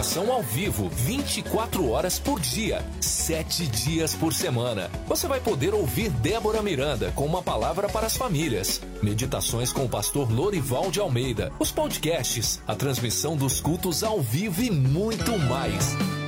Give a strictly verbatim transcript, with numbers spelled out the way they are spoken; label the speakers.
Speaker 1: oração ao vivo, vinte e quatro horas por dia, sete dias por semana. Você vai poder ouvir Débora Miranda com uma palavra para as famílias, meditações com o pastor Lorival de Almeida, os podcasts, a transmissão dos cultos ao vivo e muito mais.